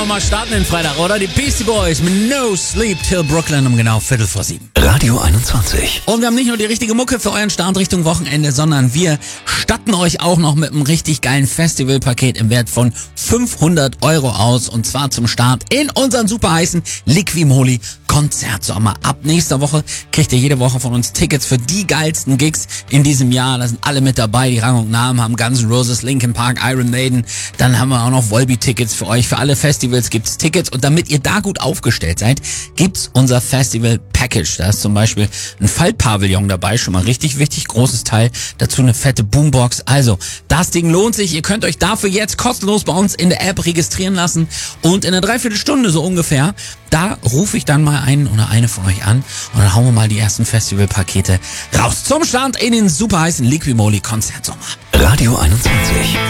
wir mal starten den Freitag, oder? Die Beastie Boys mit No Sleep Till Brooklyn um genau 7:15. Radio 21. Und wir haben nicht nur die richtige Mucke für euren Start Richtung Wochenende, sondern wir statten euch auch noch mit einem richtig geilen Festivalpaket im Wert von 500 € aus. Und zwar zum Start in unseren super heißen Liquimoli Konzertsommer. Ab nächster Woche kriegt ihr jede Woche von uns Tickets für die geilsten Gigs in diesem Jahr. Da sind alle mit dabei, die Rang und Namen haben. Guns N' Roses, Linkin Park, Iron Maiden. Dann haben wir auch noch Volbeat-Tickets für euch. Für alle Festivals gibt's Tickets. Und damit ihr da gut aufgestellt seid, gibt's unser Festival-Package. Da ist zum Beispiel ein Faltpavillon dabei. Schon mal richtig wichtig, großes Teil. Dazu eine fette Boombox. Also, das Ding lohnt sich. Ihr könnt euch dafür jetzt kostenlos bei uns in der App registrieren lassen. Und in einer Dreiviertelstunde so ungefähr, da rufe ich dann mal einen oder eine von euch an und dann hauen wir mal die ersten Festivalpakete raus zum Start in den super heißen Liquimoli Konzertsommer. Radio 21.